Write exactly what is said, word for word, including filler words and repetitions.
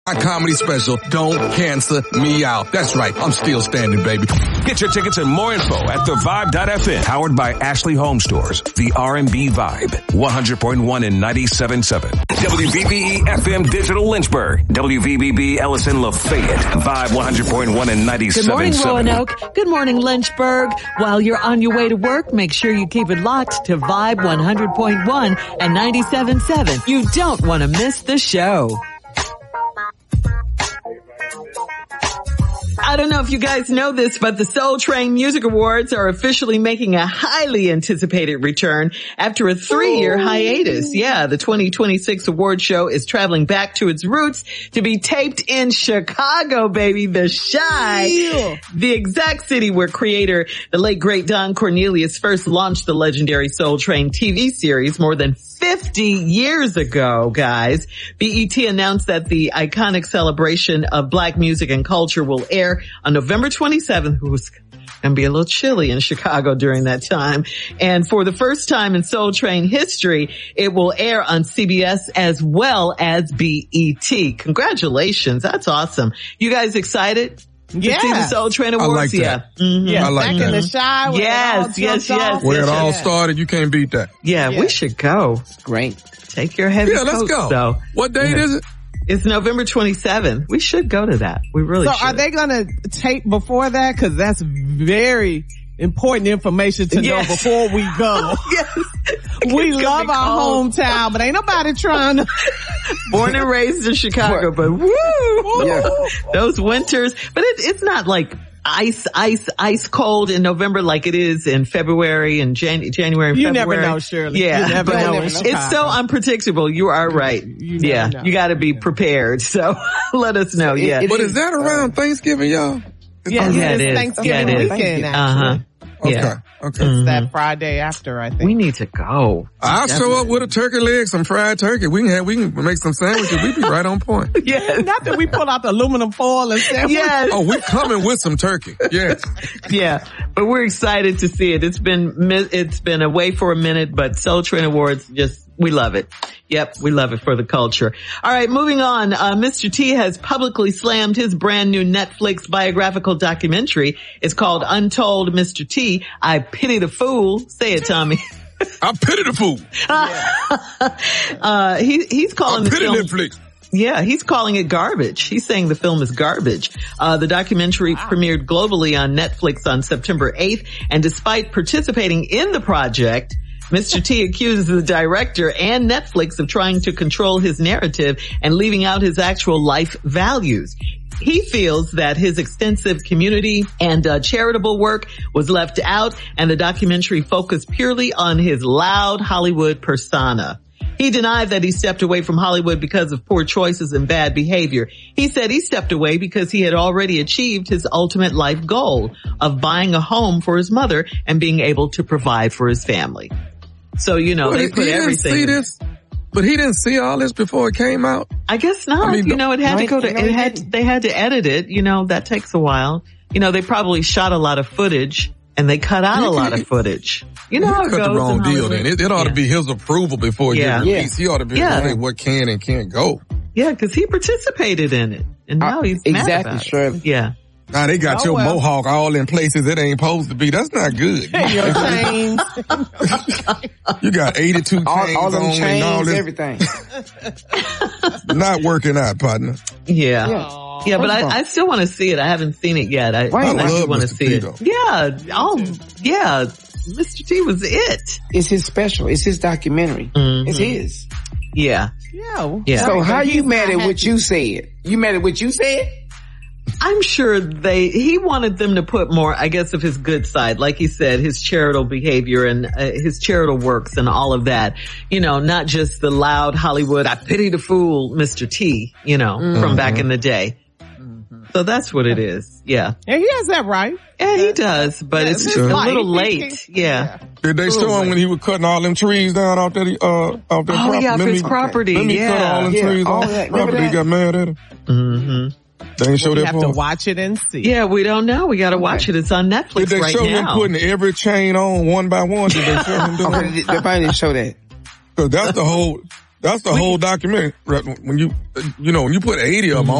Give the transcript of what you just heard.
My comedy special, Don't Cancel Me Out. That's right, I'm still standing, baby. Get your tickets and more info at the vibe dot f m. Powered by Ashley Home Stores. The R and B Vibe. one hundred point one and ninety-seven point seven. W V B E F M Digital Lynchburg. W V B B Ellison Lafayette. Vibe one hundred point one and ninety-seven point seven. Good morning, Roanoke. Good morning, Lynchburg. While you're on your way to work, make sure you keep it locked to Vibe one hundred point one and ninety-seven point seven. You don't want to miss the show. I don't know if you guys know this, but the Soul Train Music Awards are officially making a highly anticipated return after a three-year hiatus. Yeah, the twenty twenty-six award show is traveling back to its roots to be taped in Chicago, baby, the Chi. Yeah. The exact city where creator, the late great Don Cornelius, first launched the legendary Soul Train T V series more than fifty years ago, guys. B E T announced that the iconic celebration of black music and culture will air on November twenty-seventh. It was going to be a little chilly in Chicago during that time. And for the first time in Soul Train history, it will air on C B S as well as B E T. Congratulations. That's awesome. You guys excited? Yeah. To see the Soul Train Awards? I like that. Yeah. Mm-hmm. Yeah. I like Back that. in the Chi. Where Yes, it all yes, jumped yes. off. Where it all yes. started, you can't beat that. Yeah, Yeah. we should go. Great. Take your heavy Yeah, let's coats, go. though. What date Yeah. is it? It's November twenty-seventh. We should go to that. We really So should. are they going to tape before that? Cause that's very important information to Yes. know before we go. Yes. We It's gonna love be our cold. hometown, but ain't nobody trying to. Born and raised in Chicago, but woo! Yeah. Those winters. But it, it's not like ice, ice, ice cold in November like it is in February and Jan- January and You February. never know, Shirley. Yeah. You never but know in it's Chicago. so unpredictable. You are right. You never yeah. know. You got to be prepared. So let us know. It- yeah. it But is that around Thanksgiving, y'all? Yeah, Oh, yeah, it's it is. Thanksgiving Yeah, it is. weekend, Uh actually. huh. Okay, Yeah. okay. Mhm. That Friday after, I think. We need to go. I'll show up with a turkey leg, some fried turkey. We can have, we can make some sandwiches. We be right on point. Yes. Not that we pull out the aluminum foil and sandwich. Yes. Oh, we coming with some turkey. Yes. Yeah, but we're excited to see it. It's been mi- it's been away for a minute, but Soul Train Awards, just we love it. Yep, we love it for the culture. All right, moving on. Uh, Mister T has publicly slammed his brand new Netflix biographical documentary. It's called Untold Mister T. I Pity the Fool. Say it, Tommy. I pity the fool. uh, he he's calling I the pity film. Netflix. Yeah, he's calling it garbage. He's saying the film is garbage. Uh, the documentary wow. premiered globally on Netflix on September eighth, and despite participating in the project, Mister T accuses the director and Netflix of trying to control his narrative and leaving out his actual life values. He feels that his extensive community and uh, charitable work was left out, and the documentary focused purely on his loud Hollywood persona. He denied that he stepped away from Hollywood because of poor choices and bad behavior. He said he stepped away because he had already achieved his ultimate life goal of buying a home for his mother and being able to provide for his family. So, you know, Well, they he put didn't everything. see this, but he didn't see all this before it came out. I guess not. I mean, you know, it had no, to go to, no, it he had, didn't. they had to edit it. You know, that takes a while. You know, they probably shot a lot of footage and they cut out a lot of footage. You know how He it cut goes the wrong in deal Hollywood. then. It, it ought Yeah. to be his approval before it Yeah. gets released. He ought to be Yeah. able to say what can and can't go. Yeah, because he participated in it, and now Uh, he's exactly, mad about sure. it. Yeah. Now they got Oh, your well. mohawk all in places it ain't supposed to be. That's not good. Your chains. You got eighty-two chains all, all them on and all chains, this. everything. Not working out, partner. Yeah. Yeah. Yeah, but What's I, wrong? I still want to see it. I haven't seen it yet. I, Why? I, I do love want to Mister see T, it. though. Yeah. Oh, yeah. Mister T was it. It's his special. It's his documentary. Mhm. It's his. Yeah. Yeah. Yeah. So Right, how but you he's mad not at what happy. you said? You mad at what you said? I'm sure they, he wanted them to put more, I guess, of his good side. Like he said, his charitable behavior and uh, his charitable works and all of that. You know, not just the loud Hollywood, I pity the fool, Mister T, you know, from back in the day. So that's what it is. Yeah. And he has that right. Yeah, he does, but Yeah, it's it's just his a life. little He- late. he- Yeah. Did they show him when he was cutting all them trees down off that, uh, off that Oh, property? yeah, off Remember his he- property, remember he cut yeah. all them Yeah, trees all off that. the property. Remember He got mad at him. Mm-hmm. They ain't show We that have to part. watch it and see. Yeah, we don't know. We gotta watch it. It's on Netflix Did they right show him now. putting every chain on one by one? Did they show him doing Okay, that? they probably didn't show that. Cause that's the whole, That's the whole documentary. When you, you know, when you put eighty of them on